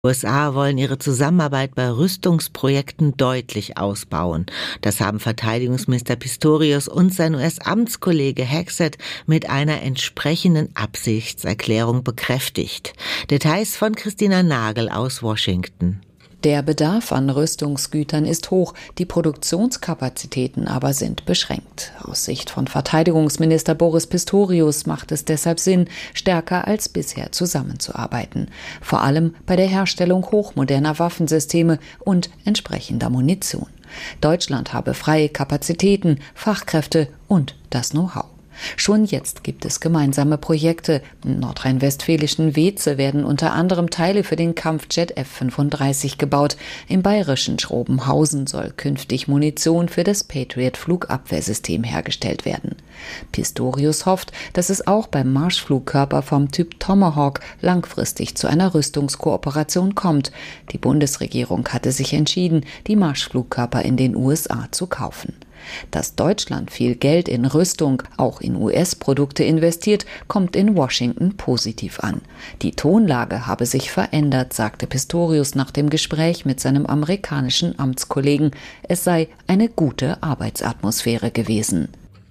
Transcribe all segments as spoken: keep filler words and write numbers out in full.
Die U S A wollen ihre Zusammenarbeit bei Rüstungsprojekten deutlich ausbauen. Das haben Verteidigungsminister Pistorius und sein U S-Amtskollege Hegseth mit einer entsprechenden Absichtserklärung bekräftigt. Details von Christina Nagel aus Washington. Der Bedarf an Rüstungsgütern ist hoch, die Produktionskapazitäten aber sind beschränkt. Aus Sicht von Verteidigungsminister Boris Pistorius macht es deshalb Sinn, stärker als bisher zusammenzuarbeiten. Vor allem bei der Herstellung hochmoderner Waffensysteme und entsprechender Munition. Deutschland habe freie Kapazitäten, Fachkräfte und das Know-how. Schon jetzt gibt es gemeinsame Projekte. Im nordrhein-westfälischen Weeze werden unter anderem Teile für den Kampfjet F fünfunddreißig gebaut. Im bayerischen Schrobenhausen soll künftig Munition für das Patriot-Flugabwehrsystem hergestellt werden. Pistorius hofft, dass es auch beim Marschflugkörper vom Typ Tomahawk langfristig zu einer Rüstungskooperation kommt. Die Bundesregierung hatte sich entschieden, die Marschflugkörper in den U S A zu kaufen. Dass Deutschland viel Geld in Rüstung, auch in U S-Produkte investiert, kommt in Washington positiv an. Die Tonlage habe sich verändert, sagte Pistorius nach dem Gespräch mit seinem amerikanischen Amtskollegen. Es sei eine gute Arbeitsatmosphäre gewesen.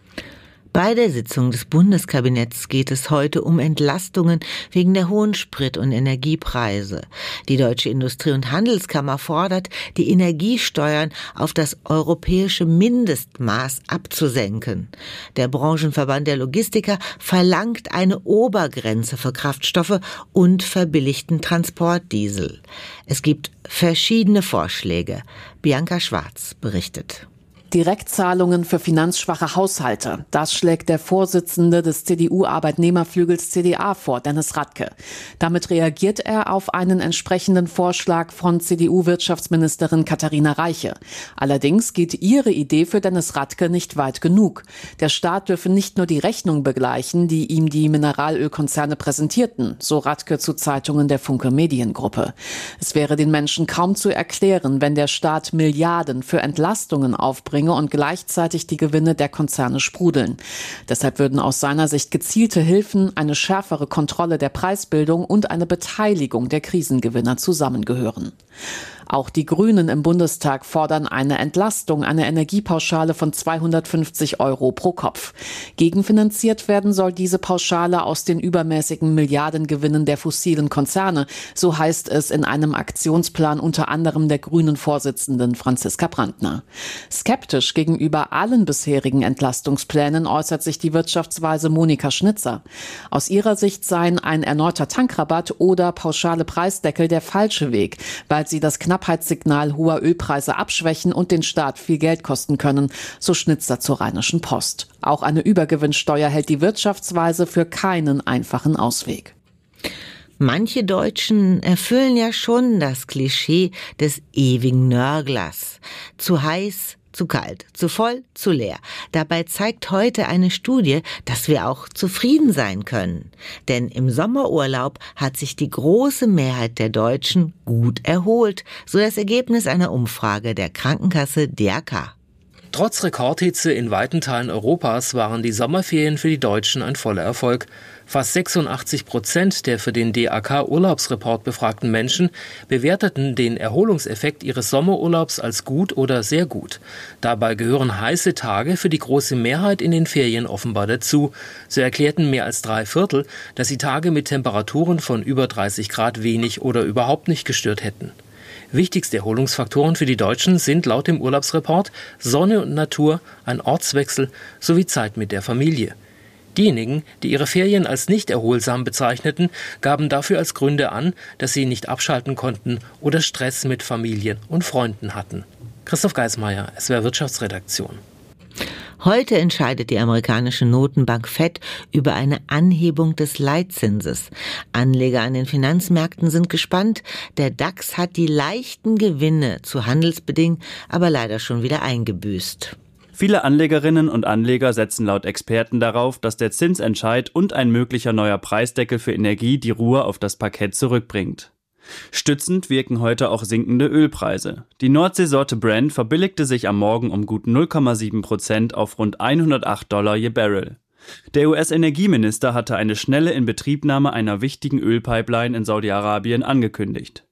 Bei der Sitzung des Bundeskabinetts geht es heute um Entlastungen wegen der hohen Sprit- und Energiepreise. Die Deutsche Industrie- und Handelskammer fordert, die Energiesteuern auf das europäische Mindestmaß abzusenken. Der Branchenverband der Logistiker verlangt eine Obergrenze für Kraftstoffe und verbilligten Transportdiesel. Es gibt verschiedene Vorschläge. Bianca Schwarz berichtet. Direktzahlungen für finanzschwache Haushalte. Das schlägt der Vorsitzende des C D U-Arbeitnehmerflügels C D A vor, Dennis Radke. Damit reagiert er auf einen entsprechenden Vorschlag von C D U-Wirtschaftsministerin Katharina Reiche. Allerdings geht ihre Idee für Dennis Radke nicht weit genug. Der Staat dürfe nicht nur die Rechnung begleichen, die ihm die Mineralölkonzerne präsentierten, so Radke zu Zeitungen der Funke Mediengruppe. Es wäre den Menschen kaum zu erklären, wenn der Staat Milliarden für Entlastungen aufbringt und gleichzeitig die Gewinne der Konzerne sprudeln. Deshalb würden aus seiner Sicht gezielte Hilfen, eine schärfere Kontrolle der Preisbildung und eine Beteiligung der Krisengewinner zusammengehören. Auch die Grünen im Bundestag fordern eine Entlastung, eine Energiepauschale von zweihundertfünfzig Euro pro Kopf. Gegenfinanziert werden soll diese Pauschale aus den übermäßigen Milliardengewinnen der fossilen Konzerne, so heißt es in einem Aktionsplan unter anderem der Grünen-Vorsitzenden Franziska Brandner. Skeptisch gegenüber allen bisherigen Entlastungsplänen äußert sich die Wirtschaftsweise Monika Schnitzer. Aus ihrer Sicht seien ein erneuter Tankrabatt oder pauschale Preisdeckel der falsche Weg, weil sie das Knappheitssignal hoher Ölpreise abschwächen und den Staat viel Geld kosten können, so Schnitzer zur Rheinischen Post. Auch eine Übergewinnsteuer hält die Wirtschaftsweise für keinen einfachen Ausweg. Manche Deutschen erfüllen ja schon das Klischee des ewigen Nörglers. Zu heiß, zu kalt, zu voll, zu leer. Dabei zeigt heute eine Studie, dass wir auch zufrieden sein können. Denn im Sommerurlaub hat sich die große Mehrheit der Deutschen gut erholt, so das Ergebnis einer Umfrage der Krankenkasse D R K. Trotz Rekordhitze in weiten Teilen Europas waren die Sommerferien für die Deutschen ein voller Erfolg. Fast sechsundachtzig Prozent der für den D R K-Urlaubsreport befragten Menschen bewerteten den Erholungseffekt ihres Sommerurlaubs als gut oder sehr gut. Dabei gehören heiße Tage für die große Mehrheit in den Ferien offenbar dazu. So erklärten mehr als drei Viertel, dass sie Tage mit Temperaturen von über dreißig Grad wenig oder überhaupt nicht gestört hätten. Wichtigste Erholungsfaktoren für die Deutschen sind laut dem Urlaubsreport Sonne und Natur, ein Ortswechsel sowie Zeit mit der Familie. Diejenigen, die ihre Ferien als nicht erholsam bezeichneten, gaben dafür als Gründe an, dass sie nicht abschalten konnten oder Stress mit Familien und Freunden hatten. Christoph Geismeier, S W R Wirtschaftsredaktion. Heute entscheidet die amerikanische Notenbank Fed über eine Anhebung des Leitzinses. Anleger an den Finanzmärkten sind gespannt. Der DAX hat die leichten Gewinne zu handelsbedingt, aber leider schon wieder eingebüßt. Viele Anlegerinnen und Anleger setzen laut Experten darauf, dass der Zinsentscheid und ein möglicher neuer Preisdeckel für Energie die Ruhe auf das Parkett zurückbringt. Stützend wirken heute auch sinkende Ölpreise. Die Nordseesorte Brent verbilligte sich am Morgen um gut null Komma sieben Prozent auf rund hundertacht Dollar je Barrel. Der U S-Energieminister hatte eine schnelle Inbetriebnahme einer wichtigen Ölpipeline in Saudi-Arabien angekündigt.